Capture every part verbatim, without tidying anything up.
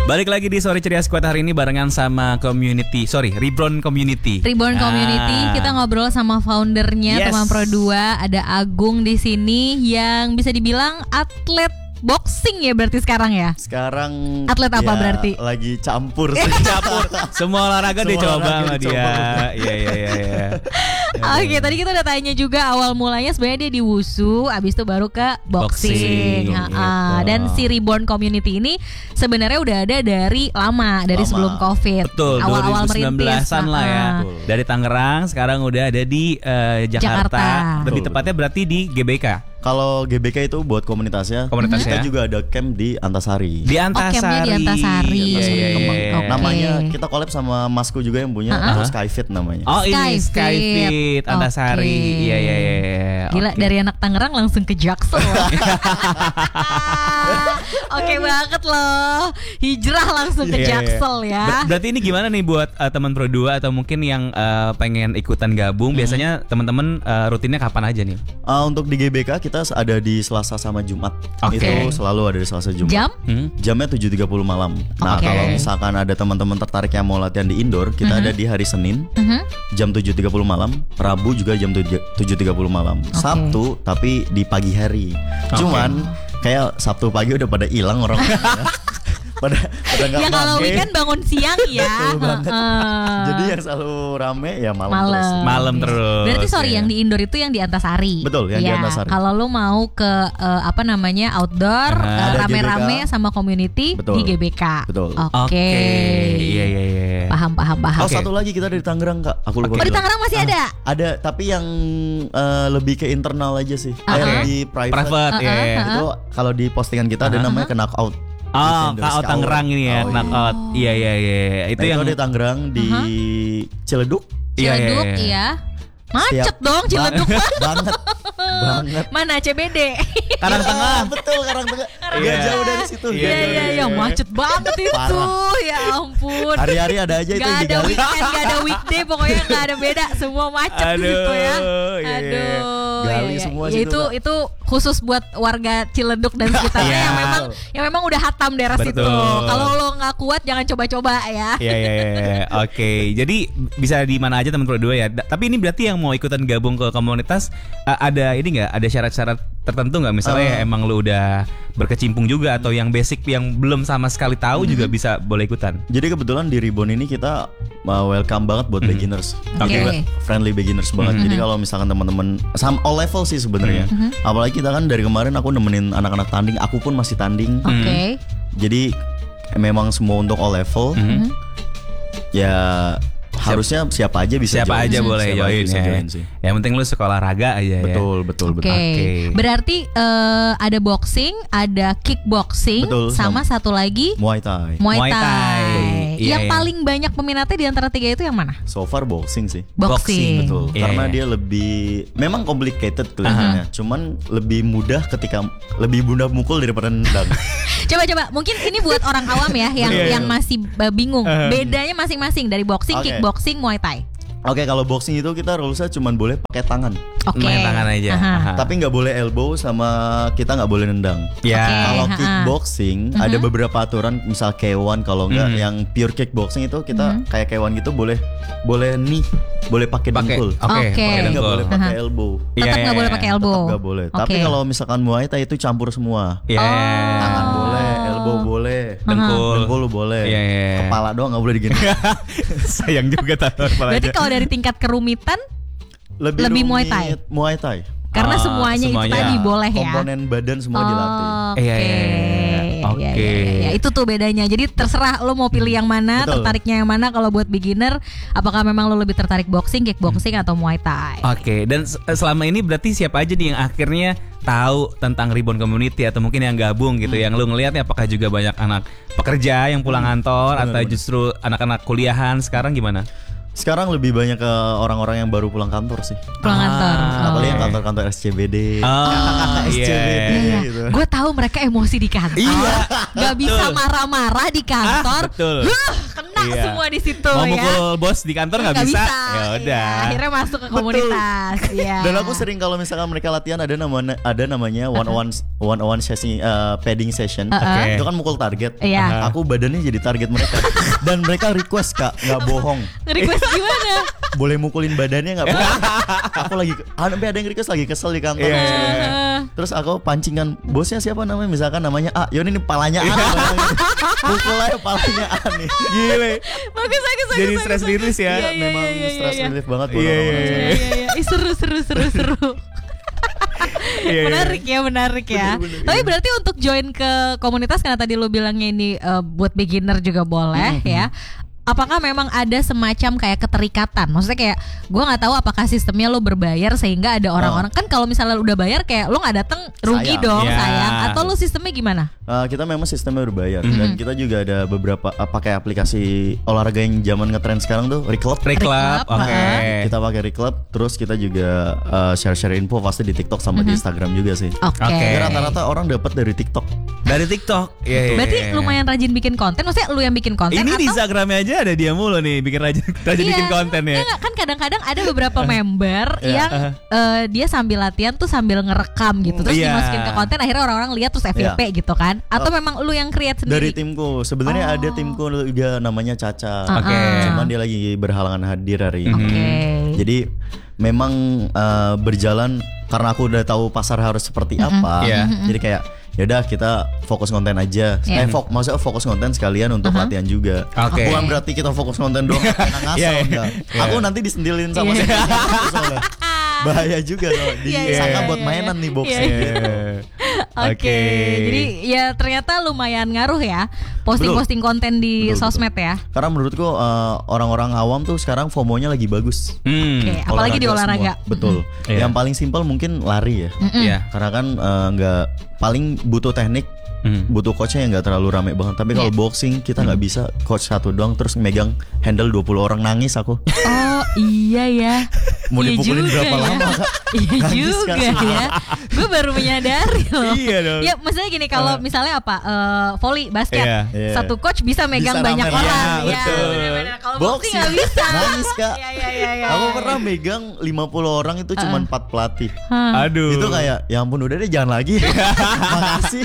Balik lagi di Sorry Ceria Squad hari ini barengan sama community, sorry, Reborn Community. Reborn ah. Community, kita ngobrol sama foundernya Yes. Teman Pro dua, ada Agung di sini yang bisa dibilang atlet boxing ya berarti sekarang ya. Sekarang atlet apa ya, berarti? Lagi campur sih. Campur. Semua olahraga Semua dicoba olahraga sama dia. dicoba. Iya iya iya iya. Oke, tadi kita udah tanya juga awal mulanya sebenarnya dia di wushu, abis itu baru ke boxing. Boxing, Ha-ha. gitu. Dan si Reborn Community ini sebenarnya udah ada dari lama, dari Lama. sebelum Covid. Betul, Awal-awal dua ribu sembilan belasan lah ya. Ha-ha. Betul. Dari Tangerang sekarang udah ada di eh, Jakarta. Jakarta. Lebih Betul. tepatnya berarti di G B K. Kalau G B K itu buat komunitasnya. Komunitasnya. Kita juga ada camp di Antasari. Di Antasari. campnya di Antasari. Iya, iya, iya. Oke. Namanya kita collab sama Masku juga yang punya Uh-huh. itu Skyfit namanya. Oh ini Skyfit. Skyfit Antasari. Oke. Iya iya iya. Gila, Oke. dari anak Tangerang langsung ke Jaksel. Oke banget loh. Hijrah langsung ke Iya, iya. Jaksel ya. Ber- berarti ini gimana nih buat uh, teman Pro dua atau mungkin yang uh, pengen ikutan gabung? Biasanya teman-teman uh, rutinnya kapan aja nih? Uh, untuk di G B K kita ada di Selasa sama Jumat. Oke. Itu selalu ada di Selasa Jumat. Jam? Hmm? Jamnya tujuh tiga puluh malam. Nah, Oke. kalau misalkan ada teman-teman tertarik yang mau latihan di indoor, kita ada di hari Senin Mhm. jam tujuh tiga puluh malam, Rabu juga jam tujuh tiga puluh malam. Sabtu tapi di pagi hari. Cuman kayak Sabtu pagi udah pada hilang orang. pada pada nggak Ya kalau make. weekend bangun siang ya. Betul banget. Heeh. Jadi yang selalu rame ya malam, Malam. terus. Malam terus. Berarti sorry ya. yang di indoor itu yang di Antasari. Betul, yang di Ya, Antasari. kalau lu mau ke eh, apa namanya outdoor Aha. eh, Ada rame-rame G B K. sama community Betul. di G B K. Betul. Oke. Oke. Iya iya iya. Paham paham paham. Oh, Oke. satu lagi kita dari Tangerang, Kak. Aku lupa. Oh, di bilang. Tangerang masih ada. Ada, tapi yang eh, lebih ke internal aja sih. Ah, Kayak ah. di private. Private ya. Uh-uh, ya. uh-uh. Itu kalau di postingan kita ada Ah. namanya ke knockout. Oh, Defenders K O Cower. Tangerang ini ya, Oh, iya. knockout. Iya iya iya. Itu Nah, yang itu di Tangerang di Ciledug. Iya, iya, Ciledug iya. iya. Macet Setiap- dong Ciledug. banget. banget. Mana C B D? Karang Tengah. Ah, betul, Karang Tengah. Gak Iya. jauh dari situ. Iya, Iya Gak jauh iya dari iya situ. macet banget itu. Parah. Ya ampun. Hari-hari ada aja itu Gak yang ada digali. weekend, gak ada weekday, pokoknya gak ada beda, semua macet di Aduh, situ ya. iya, iya. Aduh, Gali iya, iya. semua Ya, situ, itu Kak. itu khusus buat warga Ciledug dan sekitarnya Iya. yang memang yang memang udah hatam daerah situ. Betul. Kalau lo nggak kuat jangan coba-coba ya. Iya iya iya. Oke. Jadi bisa di mana aja teman Pro dua ya. Da- Tapi ini berarti yang mau ikutan gabung ke komunitas uh, ada ini nggak? Ada syarat-syarat tertentu nggak? Misalnya Uh. emang lu udah berkecimpung juga atau yang basic yang belum sama sekali tahu juga bisa boleh ikutan. Jadi kebetulan di Reborn ini kita uh, welcome banget buat beginners. Oke. Kita friendly beginners banget. Jadi kalau misalkan teman-teman sama all level sih sebenarnya. Apalagi kita kan dari kemarin aku nemenin anak-anak tanding, aku pun masih tanding. Oke. Jadi memang semua untuk all level. Mhm. Ya harusnya siapa aja bisa Siapa join aja sih. boleh Siapa aja join bisa ya. join sih. Yang penting lu sekolah raga aja ya. Betul, betul, Oke. betul. Oke. Berarti eh, ada boxing, ada kickboxing, Betul, sama sama. satu lagi Muay Thai. Muay Muay Thai. Thai. Iya, Yang iya. paling banyak peminatnya di antara tiga itu yang mana? So far boxing sih. Boxing. Betul. Iya, Karena iya. dia lebih memang complicated kelihatannya. Cuman lebih mudah ketika lebih mudah mukul daripada nendang. Coba-coba, mungkin ini buat orang awam ya yang Iya, iya. yang masih uh, bingung. Bedanya masing-masing dari boxing, Oke. kickboxing, Muay Thai. Oke, kalau boxing itu kita rulesnya cuman boleh pakai tangan. Oke. Main tangan aja. Aha. Aha. Tapi nggak boleh elbow sama kita nggak boleh nendang. Ya. Oke. Kalau ha-ha. kickboxing ada beberapa aturan, misal K satu kalau nggak Mhm. yang pure kickboxing itu kita kayak K satu gitu boleh boleh knee, boleh pakai Pakai. dengkul. Oke. Oke. pakai Tapi nggak dengkul. boleh pakai Aha. elbow. Iya, Tetap iya, nggak boleh iya. pakai elbow. Tetap nggak boleh. Oke. Tapi kalau misalkan Muay Thai itu campur semua. Iya. Tangan Oh. boleh, elbow boleh, Dengkul. dengkul boleh, Iya, iya, iya. kepala doang nggak boleh digini. Sayang juga taruh kepalanya. Berarti kalau dari tingkat kerumitan Lebih, Lebih Muay rumit Thai? Muay Thai. karena Ah, semuanya, semuanya. itu tadi boleh ya. Komponen badan semua dilatih. Oke. Iya, iya, iya. Oke. Iya, iya, iya. Itu tuh bedanya. Jadi terserah lo mau pilih yang mana, Betul. tertariknya yang mana. Kalau buat beginner, apakah memang lo lebih tertarik boxing, kickboxing atau Muay Thai? Oke, dan se- selama ini berarti siapa aja nih yang akhirnya tahu tentang Reborn Community atau mungkin yang gabung gitu, yang lu ngelihatnya apakah juga banyak anak pekerja yang pulang kantor Bener, atau bener. justru anak-anak kuliahan sekarang gimana? Sekarang lebih banyak ke orang-orang yang baru pulang kantor sih. Pulang kantor. Ah, Apalagi yang oke. kantor-kantor S C B D, Oh, kakak-kakak S C B D iya. Iya, gitu. gue tahu mereka emosi di kantor, Iya, nggak bisa marah-marah di kantor. Ah, betul. Huh, kena Iya. semua di situ Mau ya. mukul bos di kantor nggak Nggak bisa. bisa. Ya udah. Iya, akhirnya masuk ke komunitas. Iya. Dan aku sering kalau misalkan mereka latihan ada namanya ada namanya one on one one on one session uh, padding session. Oke. Itu kan mukul target. Iya. Aku badannya jadi target mereka. Dan mereka request Kak, nggak bohong. Nge-request gimana? Boleh mukulin badannya nggak bohong. Aku lagi sampai ada yang request lagi kesel di kantor. Iya, iya, iya. Terus aku pancingan bosnya siapa namanya, misalkan namanya A, Yon ini palanya A. Pukul aja palanya A nih. Gile. Bagus, bagus, bagus. Jadi bagus, stress bagus. release ya. Iya, iya, Memang iya, iya, stress iya. relief banget buat Iya, orang-orang iya, sana. Iya, iya, iya. Ih, seru, seru, seru, seru. Iya, iya. Menarik ya, menarik ya. Bener-bener, Tapi berarti untuk join ke komunitas karena tadi lu bilangnya ini eh, buat beginner juga boleh ya. Apakah memang ada semacam kayak keterikatan? Maksudnya kayak gue nggak tahu apakah sistemnya lo berbayar sehingga ada orang-orang kan kalau misalnya lo udah bayar kayak lo nggak datang rugi Sayang. dong Ya. sayang. Atau lo sistemnya gimana? Uh, kita memang sistemnya berbayar dan kita juga ada beberapa uh, pakai aplikasi olahraga yang zaman ngetren sekarang tuh Reclub. Reclub, Reclub, oke. heeh. Kita pakai Reclub, terus kita juga uh, share-share info pasti di TikTok sama di Instagram juga sih. Oke. Oke. Jadi rata-rata orang dapat dari TikTok. Dari TikTok. Iya, iya, Berarti iya. lumayan rajin bikin konten. Maksudnya lu yang bikin konten Ini atau di Instagramnya aja ada dia mulu nih bikin rajin rajin Iya. bikin konten ya. Enggak, kan kadang-kadang ada beberapa member Iya. yang eh, dia sambil latihan tuh sambil ngerekam gitu terus Iya. dimasukin ke konten akhirnya orang-orang lihat terus F Y P gitu kan? Atau Oh. memang lu yang create Dari sendiri? timku. Sebenarnya Oh. ada timku juga namanya Caca. Oke. Cuman dia lagi berhalangan hadir hari ini. Oke. Jadi memang uh, berjalan karena aku udah tahu pasar harus seperti apa. Iya. Jadi kayak yaudah kita fokus konten aja. Iya. Eh, fok, maksudnya fokus konten sekalian untuk latihan juga. Oke. Bukan berarti kita fokus konten doang karena ngasal Iya, iya. enggak. Iya. Aku nanti disendilin sama Iya. si soalnya. Bahaya juga loh. Iya, iya, Disangka iya, buat iya, mainan iya. nih boxing. Iya, Iya. Oke. Jadi ya ternyata lumayan ngaruh ya posting-posting konten di Betul, sosmed ya. Karena menurutku uh, orang-orang awam tuh sekarang FOMO-nya lagi bagus. Hmm. Oke, apalagi di olahraga. semua. Betul. Iya. Yang paling simpel mungkin lari ya. Iya. Karena kan eh, nggak paling butuh teknik, Hmm. butuh coachnya yang nggak terlalu rame banget. Tapi kalau Iya. boxing kita nggak bisa coach satu doang terus megang handle dua puluh orang, nangis aku. Oh iya ya. Mau Iya dipukulin juga berapa ya. lama, Kak? Iya Nangis, juga Kak. ya. Gue baru menyadari loh. Iya dong. Ya maksudnya gini kalau misalnya apa eh, volley basket Iya. Iya. satu coach bisa megang Bisa banyak rame. orang. Iya, Iya, betul. benar-benar. Kalau boxing Boxing nggak bisa. nangis, Kak. Iya iya iya. iya, Aku iya. pernah megang lima puluh orang itu cuma empat pelatih. Hah. Aduh. Itu kayak ya ampun udah deh jangan lagi. Makasih.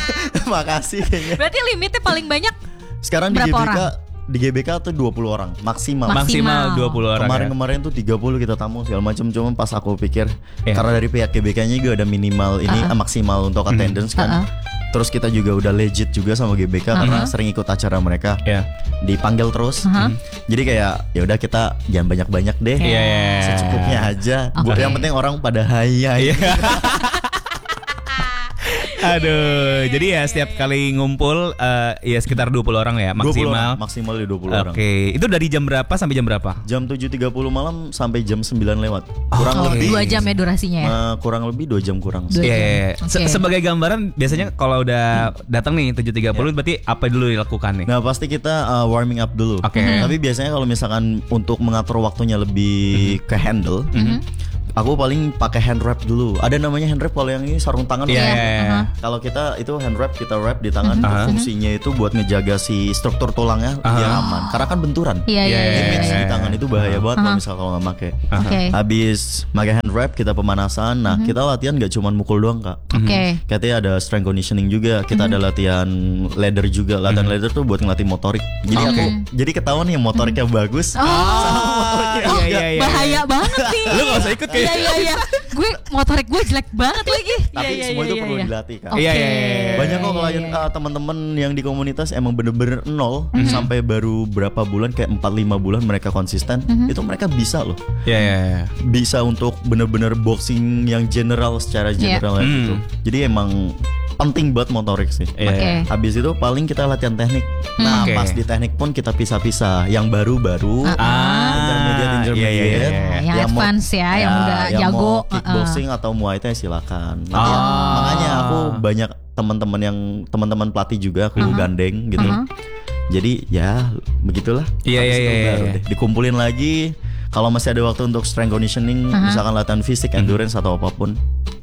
Makasih kayaknya. Berarti limitnya paling banyak Sekarang di G B Berapa K orang? di G B K tuh dua puluh orang maksimal. Maksimal. Maksimal dua puluh orang. ya. Kemarin-kemarin tuh tiga puluh kita tamu segala macam, cuma pas aku pikir Iya. karena dari pihak G B K-nya juga ada minimal ini Uh-uh. eh, maksimal untuk attendance kan. Uh-uh. Terus kita juga udah legit juga sama G B K karena sering ikut acara mereka. Ya. Dipanggil terus. Uh-huh. Jadi kayak ya udah kita jangan banyak-banyak deh. Iya, iya, iya. Secukupnya aja. Oke. Yang penting orang pada hayya. Iya. Aduh, jadi ya setiap kali ngumpul eh, ya sekitar dua puluh orang ya dua puluh orang, maksimal. maksimal di dua puluh orang. Oke, itu dari jam berapa sampai jam berapa? Jam tujuh tiga puluh malam sampai jam sembilan lewat. Kurang Oh, lebih dua jam ya durasinya ya. eh, kurang lebih dua jam kurang. Dua Iya, jam. iya, iya. Se- Oke. Sebagai gambaran biasanya kalau udah datang nih tujuh tiga puluh berarti apa dulu dilakukan nih? Nah pasti kita uh, warming up dulu. Oke. Tapi biasanya kalau misalkan untuk mengatur waktunya lebih ke handle, aku paling pakai hand wrap dulu. Ada namanya hand wrap kalau yang ini sarung tangan. Iya, kan? iya, iya. Uh-huh. Kalau kita itu hand wrap kita wrap di tangan. Mhm. Fungsinya itu buat ngejaga si struktur tulangnya biar aman. Karena kan benturan. Iya iya Iya, iya. Image iya. di tangan itu bahaya banget kalau misal kalau nggak pakai. Oke. Habis pakai hand wrap kita pemanasan. Nah kita latihan nggak cuma mukul doang kak. Oke. Katanya ada strength conditioning juga. Kita ada latihan ladder juga. Latihan ladder tuh buat ngelatih motorik. Jadi Oke. aku jadi ketahuan yang motoriknya bagus. Oh, iya, iya, iya. bahaya banget nih. Lu gak usah ikut Iya kayak. iya iya. Gue motorik gue jelek banget lagi. Tapi Iya, iya, semua iya, itu iya, perlu iya. dilatih kak. Oke. Iya, iya, iya. Banyak kok Iya, klien iya, uh, teman-teman yang di komunitas emang bener-bener nol sampai baru berapa bulan kayak empat lima bulan mereka konsisten. Itu mereka bisa loh. Iya, iya, iya. Bisa untuk bener-bener boxing yang general secara Iya. general Hmm. gitu. Jadi emang penting buat motorik sih. Iya, Oke. iya. Habis itu paling kita latihan teknik. Nah, Oke. pas di teknik pun kita pisah-pisah. Yang baru-baru, Ah, intermediate, intermediate. iya, iya, iya. Yang mau- advance ya, yang udah yang jago. mau kickboxing atau muay thai silakan. Nanti ya, Ah. makanya aku banyak teman-teman yang teman-teman pelatih juga aku gandeng gitu. Uh-huh. Jadi ya begitulah. Iya, Habis iya, itu iya, baru iya. deh dikumpulin lagi. Kalau masih ada waktu untuk strength conditioning, misalkan latihan fisik, endurance atau apapun,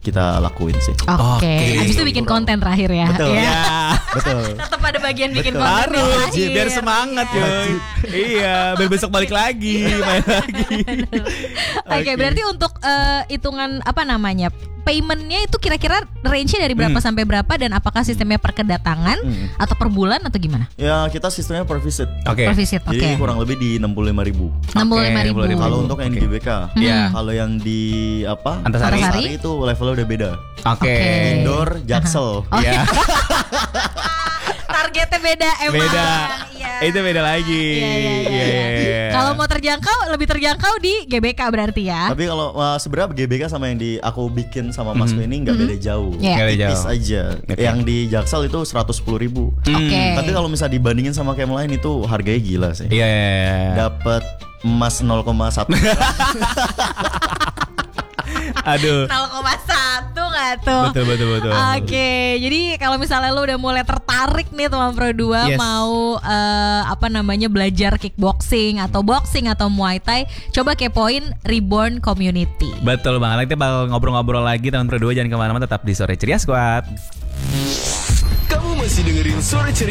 kita lakuin sih. Oke. Oke. Habis itu bikin konten terakhir ya. Betul. Ya. Ya. Betul. Tetap ada bagian bikin Betul. konten Harus terakhir. biar semangat Iya. cuy. Iya, biar besok balik lagi, main lagi. Oke, berarti untuk eh, hitungan apa namanya? Paymentnya itu kira-kira range-nya dari berapa Hmm. sampai berapa dan apakah sistemnya per kedatangan Hmm. atau per bulan atau gimana? Ya kita sistemnya per visit. Oke. Per visit, oke. Jadi kurang lebih di enam puluh lima ribu. enam puluh lima ribu. Oke, Kalau untuk yang di Oke. G B K, Iya. kalau yang di apa? Antasari. Antasari itu levelnya udah beda. Oke. Oke. Indoor, Jaksel. Iya. Targetnya beda emang. Beda. Iya. Itu beda lagi. Iya, iya, iya, Iya, iya. iya. Kalau mau terjangkau lebih terjangkau di G B K berarti ya. Tapi kalau uh, sebenarnya G B K sama yang di aku bikin sama Mas Mhm. ini nggak beda jauh. Iya. Nggak beda Tipis jauh. aja. Oke. Yang di Jaksel itu seratus sepuluh ribu. Hmm. Oke. Tapi kalau misalnya dibandingin sama camp lain itu harganya gila sih. Iya, iya, iya. Dapat emas nol koma satu. Aduh. nol koma satu nggak tuh? Betul, betul, betul. Oke, jadi kalau misalnya lu udah mulai tertarik nih teman Pro dua Yes. mau eh, apa namanya belajar kickboxing atau boxing atau Muay Thai, coba kepoin Reborn Community. Betul banget. Nanti bakal ngobrol-ngobrol lagi teman Pro dua, jangan kemana-mana, tetap di Sore Ceria Squad. Kamu masih dengerin Sore Ceria